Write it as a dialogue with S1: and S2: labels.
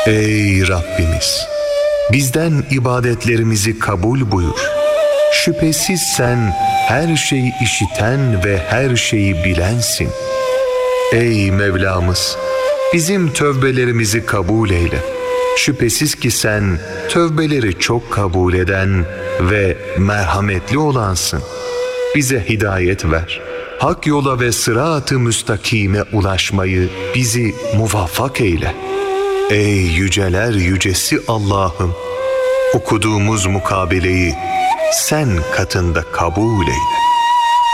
S1: Ey Rabbimiz! Bizden ibadetlerimizi kabul buyur. Şüphesiz sen her şeyi işiten ve her şeyi bilensin. Ey Mevlamız! Bizim tövbelerimizi kabul eyle. Şüphesiz ki sen tövbeleri çok kabul eden ve merhametli olansın. Bize hidayet ver. Hak yola ve sırat-ı müstakime ulaşmayı bizi muvaffak eyle. Ey yüceler yücesi Allah'ım! Okuduğumuz mukabeleyi sen katında kabul eyle.